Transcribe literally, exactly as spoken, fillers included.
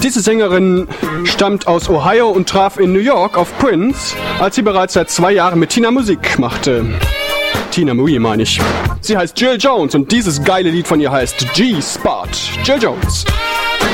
Diese Sängerin stammt aus Ohio und traf in New York auf Prince, als sie bereits seit zwei Jahren mit Tina Musik machte. Tina Marie meine ich. Sie heißt Jill Jones und dieses geile Lied von ihr heißt G-Spot. Jill Jones.